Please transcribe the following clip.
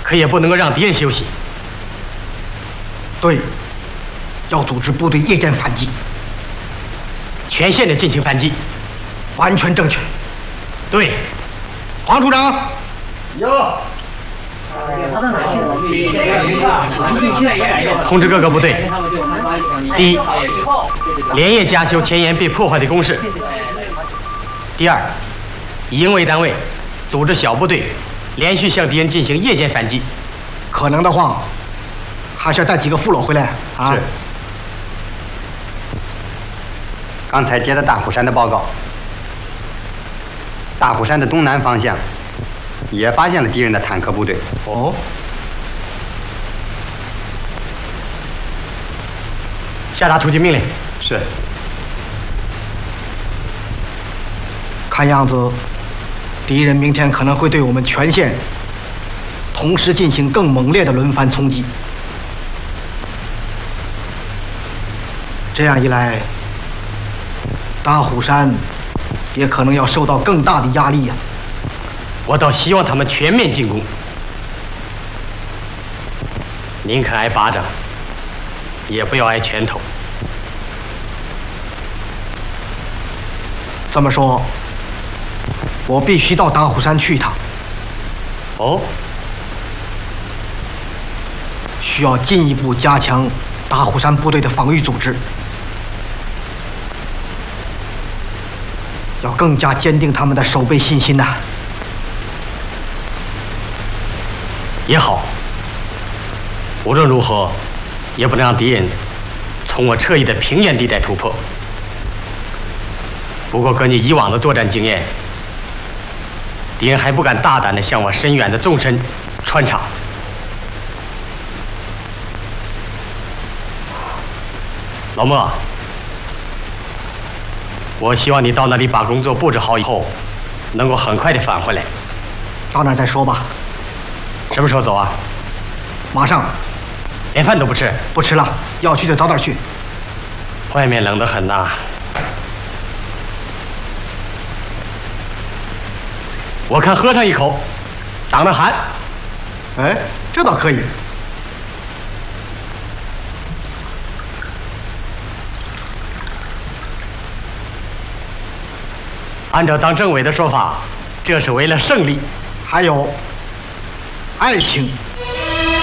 可也不能够让敌人休息。 对，要组织部队夜间反击， 全线的进行反击， 完全正确。 对， 黄处长。 有。 通知各个部队：第一，连夜加修前沿被破坏的工事；第二，以营为单位，组织小部队连续向敌人进行夜间反击。 可能的话，还是要带几个副手回来啊。 是。 刚才接到大虎山的报告，大虎山的东南方向也发现了敌人的坦克部队。 哦。 下达出击命令。 是。 看样子，敌人明天可能会对我们全线同时进行更猛烈的轮番冲击。这样一来，大虎山也可能要受到更大的压力呀。 我倒希望他们全面进攻，宁肯挨巴掌，也不要挨拳头。 这么说，我必须到大虎山去一趟。 哦， 需要进一步加强大虎山部队的防御组织，要更加坚定他们的守备信心呐。 也好，无论如何，也不能让敌人从我侧翼的平原地带突破。不过，根据以往的作战经验，敌人还不敢大胆地向我深远的纵深穿插。老莫，我希望你到那里把工作布置好以后，能够很快地返回来。 到那儿再说吧。 什么时候走啊？ 马上。 连饭都不吃？ 不吃了，要去就早点去。 外面冷得很呐。我看喝上一口，挡着寒。 哎，这倒可以。 按照党政委的说法，这是为了胜利。 还有爱情。